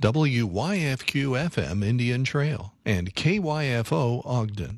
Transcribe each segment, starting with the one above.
WYFQ-FM Indian Trail, and KYFO Ogden.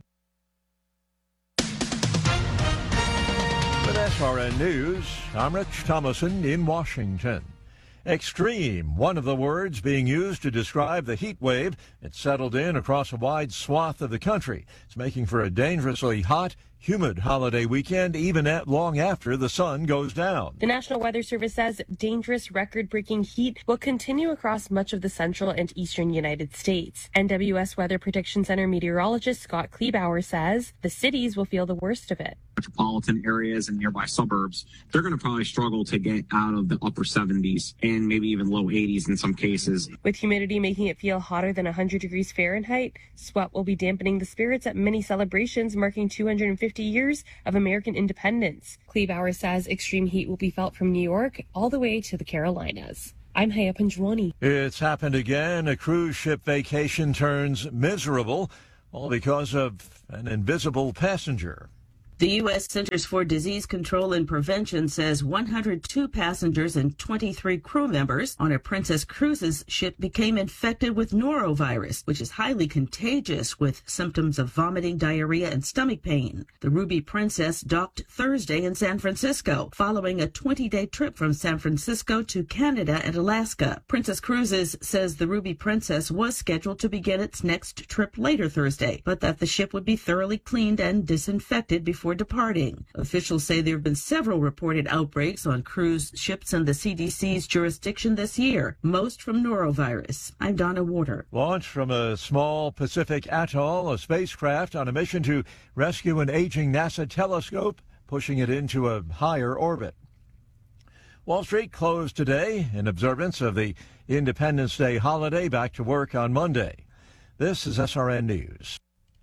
With SRN News, I'm Rich Thomason in Washington. Extreme, one of the words being used to describe the heat wave that settled in across a wide swath of the country. It's making for a dangerously hot, humid holiday weekend, even long after the sun goes down. The National Weather Service says dangerous, record-breaking heat will continue across much of the central and eastern United States. NWS Weather Prediction Center meteorologist Scott Kleebauer says the cities will feel the worst of it. Metropolitan areas and nearby suburbs, they're going to probably struggle to get out of the upper 70s and maybe even low 80s in some cases. With humidity making it feel hotter than 100 degrees Fahrenheit, sweat will be dampening the spirits at many celebrations marking 250 years of American independence. Kleebauer says extreme heat will be felt from New York all the way to the Carolinas. I'm Haya Panjwani. It's happened again. A cruise ship vacation turns miserable, all because of an invisible passenger. The U.S. Centers for Disease Control and Prevention says 102 passengers and 23 crew members on a Princess Cruises ship became infected with norovirus, which is highly contagious with symptoms of vomiting, diarrhea, and stomach pain. The Ruby Princess docked Thursday in San Francisco, following a 20-day trip from San Francisco to Canada and Alaska. Princess Cruises says the Ruby Princess was scheduled to begin its next trip later Thursday, but that the ship would be thoroughly cleaned and disinfected before departing. Officials say there have been several reported outbreaks on cruise ships in the CDC's jurisdiction this year, most from norovirus. I'm Donna Warder. Launched from a small Pacific atoll, a spacecraft on a mission to rescue an aging NASA telescope, pushing it into a higher orbit. Wall Street closed today in observance of the Independence Day holiday, back to work on Monday. This is SRN News.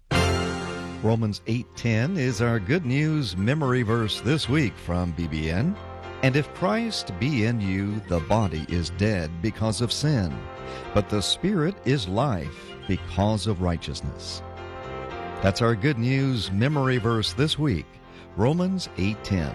Romans 8:10 is our good news memory verse this week from BBN. And if Christ be in you, the body is dead because of sin, but the Spirit is life because of righteousness. That's our good news memory verse this week, Romans 8:10.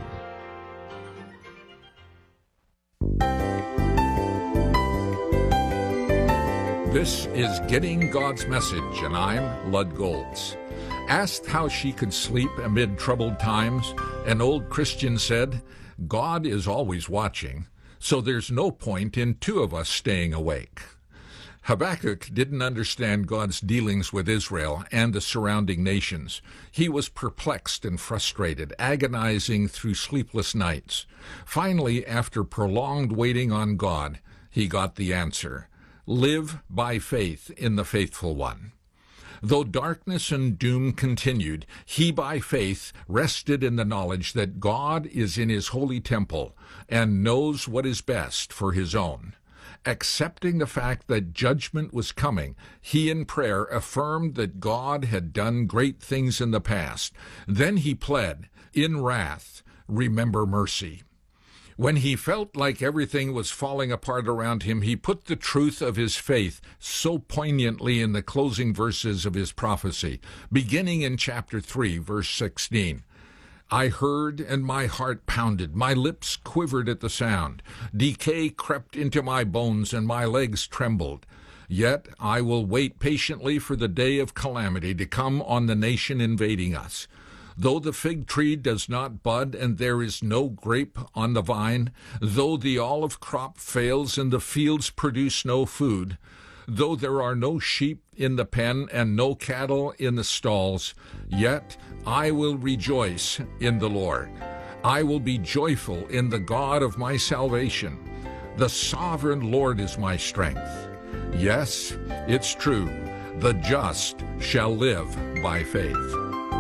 This is Getting God's Message, and I'm Lud Golds. Asked how she could sleep amid troubled times, an old Christian said, God is always watching, so there's no point in two of us staying awake. Habakkuk didn't understand God's dealings with Israel and the surrounding nations. He was perplexed and frustrated, agonizing through sleepless nights. Finally, after prolonged waiting on God, he got the answer. Live by faith in the faithful one. Though darkness and doom continued, he by faith rested in the knowledge that God is in his holy temple and knows what is best for his own. Accepting the fact that judgment was coming, he in prayer affirmed that God had done great things in the past. Then he pled, in wrath, remember mercy. When he felt like everything was falling apart around him, he put the truth of his faith so poignantly in the closing verses of his prophecy, beginning in chapter 3, verse 16. I heard, and my heart pounded. My lips quivered at the sound. Decay crept into my bones, and my legs trembled. Yet I will wait patiently for the day of calamity to come on the nation invading us. Though the fig tree does not bud and there is no grape on the vine, though the olive crop fails and the fields produce no food, though there are no sheep in the pen and no cattle in the stalls, yet I will rejoice in the Lord. I will be joyful in the God of my salvation. The sovereign Lord is my strength. Yes, it's true. The just shall live by faith.